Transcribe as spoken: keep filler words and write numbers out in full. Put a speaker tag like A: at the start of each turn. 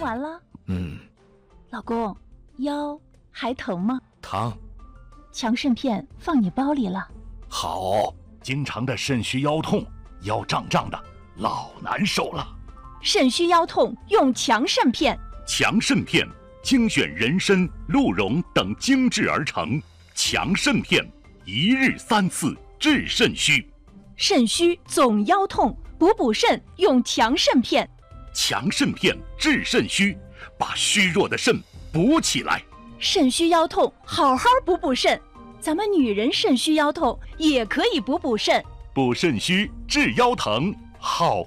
A: 完了？
B: 嗯。
A: 老公，腰还疼吗？
B: 疼。
A: 强肾片放你包里了。
C: 好，经常的肾虚腰痛，腰胀胀的，老难受了。
A: 肾虚腰痛用强肾片。
C: 强肾片精选人参、鹿茸等精制而成，强肾片一日三次治肾虚。
A: 肾虚总腰痛，补补肾用强肾片。
C: 强肾片治肾虚，把虚弱的肾补起来。
A: 肾虚腰痛，好好补补肾。咱们女人肾虚腰痛也可以补补肾，
C: 补肾虚治腰疼，好。